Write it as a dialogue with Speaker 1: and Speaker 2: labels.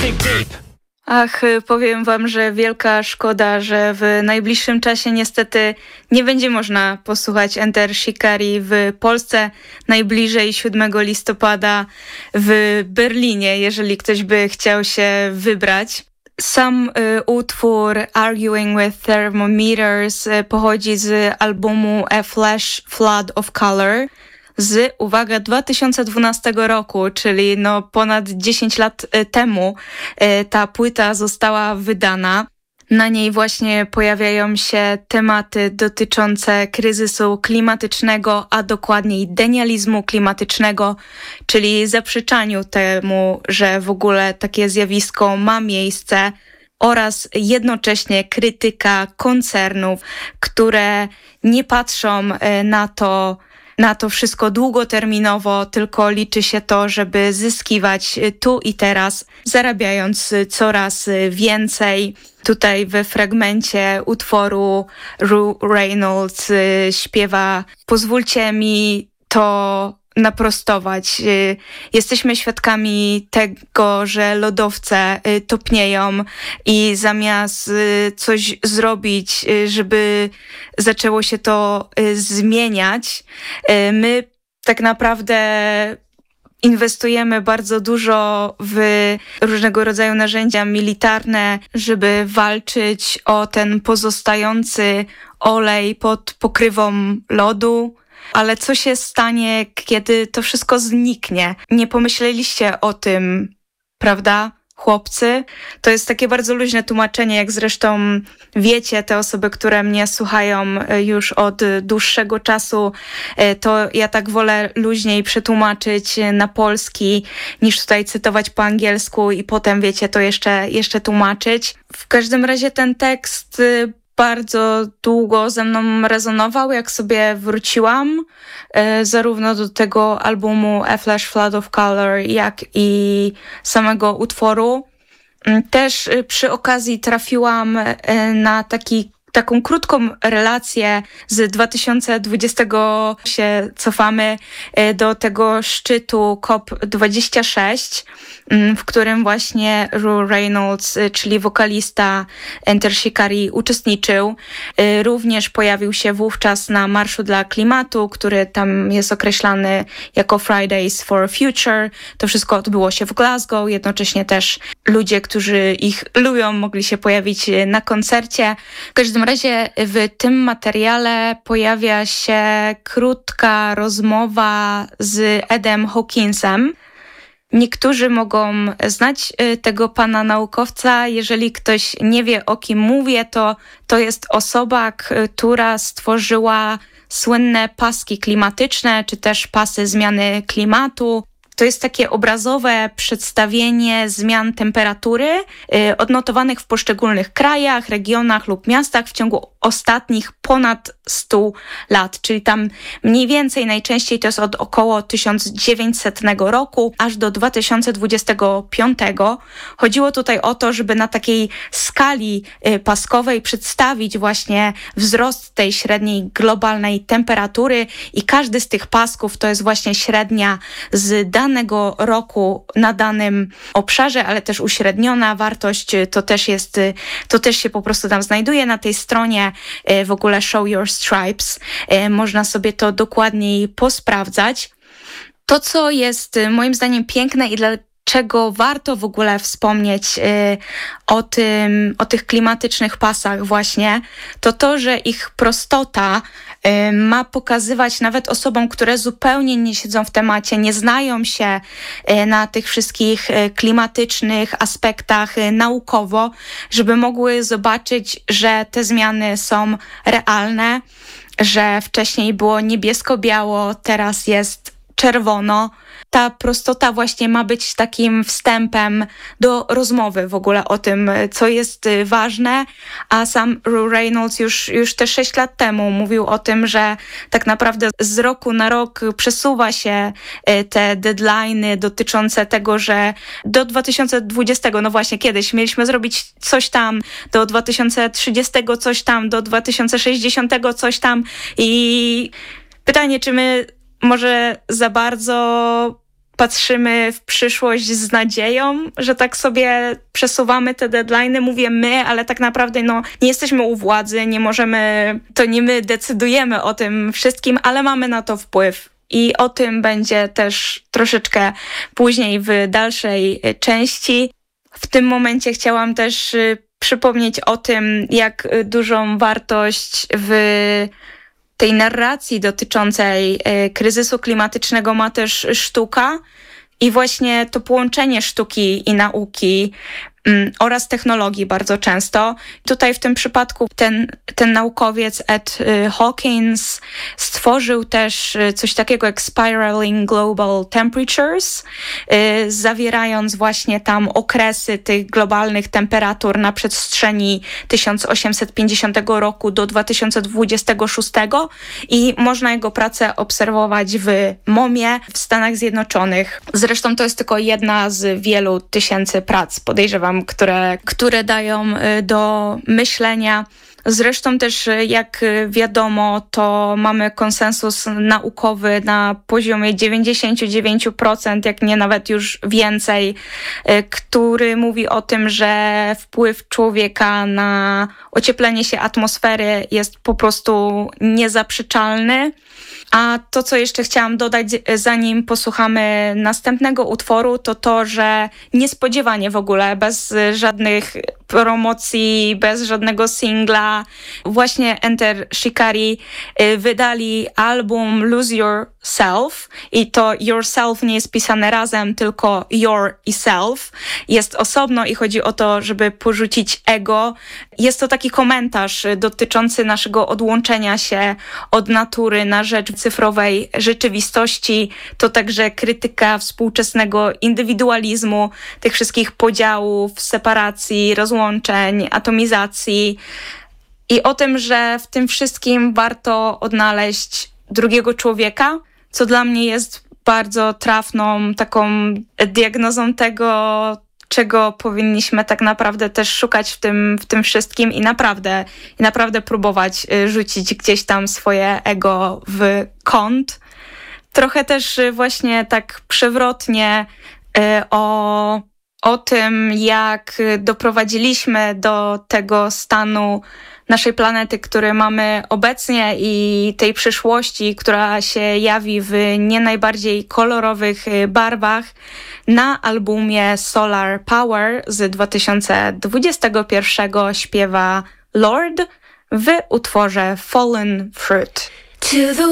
Speaker 1: Ach, powiem wam, że wielka szkoda, że w najbliższym czasie niestety nie będzie można posłuchać Enter Shikari w Polsce, najbliżej 7 listopada w Berlinie, jeżeli ktoś by chciał się wybrać. Sam utwór Arguing with Thermometers pochodzi z albumu A Flash Flood of Color z, uwaga, 2012 roku, czyli ponad 10 lat temu ta płyta została wydana. Na niej właśnie pojawiają się tematy dotyczące kryzysu klimatycznego, a dokładniej denializmu klimatycznego, czyli zaprzeczaniu temu, że w ogóle takie zjawisko ma miejsce, oraz jednocześnie krytyka koncernów, które nie patrzą na to wszystko długoterminowo, tylko liczy się to, żeby zyskiwać tu i teraz, zarabiając coraz więcej. Tutaj we fragmencie utworu Rue Reynolds śpiewa: pozwólcie mi to naprostować. Jesteśmy świadkami tego, że lodowce topnieją i zamiast coś zrobić, żeby zaczęło się to zmieniać, my tak naprawdę inwestujemy bardzo dużo w różnego rodzaju narzędzia militarne, żeby walczyć o ten pozostający olej pod pokrywą lodu. Ale co się stanie, kiedy to wszystko zniknie? Nie pomyśleliście o tym, prawda, chłopcy? To jest takie bardzo luźne tłumaczenie, jak zresztą wiecie, te osoby, które mnie słuchają już od dłuższego czasu, to ja tak wolę luźniej przetłumaczyć na polski, niż tutaj cytować po angielsku i potem, wiecie, to jeszcze tłumaczyć. W każdym razie ten tekst bardzo długo ze mną rezonował, jak sobie wróciłam zarówno do tego albumu A Flash Flood of Color, jak i samego utworu. Też przy okazji trafiłam na taką krótką relację z 2020, się cofamy do tego szczytu COP26, w którym właśnie Rue Reynolds, czyli wokalista Enter Shikari, uczestniczył. Również pojawił się wówczas na Marszu dla Klimatu, który tam jest określany jako Fridays for Future. To wszystko odbyło się w Glasgow. Jednocześnie też ludzie, którzy ich lubią, mogli się pojawić na koncercie. W każdym razie w tym materiale pojawia się krótka rozmowa z Edem Hawkinsem. Niektórzy mogą znać tego pana naukowca. Jeżeli ktoś nie wie, o kim mówię, to jest osoba, która stworzyła słynne paski klimatyczne, czy też pasy zmiany klimatu. To jest takie obrazowe przedstawienie zmian temperatury odnotowanych w poszczególnych krajach, regionach lub miastach w ciągu ostatnich ponad 100 lat, czyli tam mniej więcej najczęściej to jest od około 1900 roku aż do 2025. Chodziło tutaj o to, żeby na takiej skali paskowej przedstawić właśnie wzrost tej średniej globalnej temperatury i każdy z tych pasków to jest właśnie średnia z danego roku na danym obszarze, ale też uśredniona wartość, to też się po prostu tam znajduje na tej stronie, w ogóle Show Your Stripes. Można sobie to dokładniej posprawdzać. To, co jest moim zdaniem piękne i dlaczego warto w ogóle wspomnieć o tych klimatycznych pasach właśnie, to, że ich prostota ma pokazywać nawet osobom, które zupełnie nie siedzą w temacie, nie znają się na tych wszystkich klimatycznych aspektach naukowo, żeby mogły zobaczyć, że te zmiany są realne, że wcześniej było niebiesko-biało, teraz jest czerwono. Ta prostota właśnie ma być takim wstępem do rozmowy w ogóle o tym, co jest ważne, a sam Rue Reynolds już te 6 lat temu mówił o tym, że tak naprawdę z roku na rok przesuwa się te deadline'y dotyczące tego, że do 2020, no właśnie kiedyś mieliśmy zrobić coś tam, do 2030 coś tam, do 2060 coś tam i pytanie, czy my może za bardzo patrzymy w przyszłość z nadzieją, że tak sobie przesuwamy te deadline'y, mówię my, ale tak naprawdę nie jesteśmy u władzy, nie możemy, to nie my decydujemy o tym wszystkim, ale mamy na to wpływ. I o tym będzie też troszeczkę później w dalszej części. W tym momencie chciałam też przypomnieć o tym, jak dużą wartość w tej narracji dotyczącej kryzysu klimatycznego ma też sztuka i właśnie to połączenie sztuki i nauki oraz technologii bardzo często. Tutaj w tym przypadku ten naukowiec Ed Hawkins stworzył też coś takiego jak Spiraling Global Temperatures, zawierając właśnie tam okresy tych globalnych temperatur na przestrzeni 1850 roku do 2026 i można jego pracę obserwować w MoMie w Stanach Zjednoczonych. Zresztą to jest tylko jedna z wielu tysięcy prac, podejrzewam, które dają do myślenia. Zresztą też, jak wiadomo, to mamy konsensus naukowy na poziomie 99%, jak nie nawet już więcej, który mówi o tym, że wpływ człowieka na ocieplenie się atmosfery jest po prostu niezaprzeczalny. A to, co jeszcze chciałam dodać, zanim posłuchamy następnego utworu, to to, że niespodziewanie w ogóle, bez żadnych promocji, bez żadnego singla, właśnie Enter Shikari wydali album Lose Yourself i to yourself nie jest pisane razem, tylko your i self jest osobno i chodzi o to, żeby porzucić ego. Jest to taki komentarz dotyczący naszego odłączenia się od natury na rzecz cyfrowej rzeczywistości. To także krytyka współczesnego indywidualizmu, tych wszystkich podziałów, separacji, rozłączeń, atomizacji i o tym, że w tym wszystkim warto odnaleźć drugiego człowieka, co dla mnie jest bardzo trafną taką diagnozą tego, czego powinniśmy tak naprawdę też szukać w tym wszystkim i naprawdę próbować rzucić gdzieś tam swoje ego w kąt. Trochę też właśnie tak przewrotnie o tym, jak doprowadziliśmy do tego stanu naszej planety, który mamy obecnie i tej przyszłości, która się jawi w nie najbardziej kolorowych barwach na albumie Solar Power z 2021 śpiewa Lorde w utworze Fallen Fruit. To the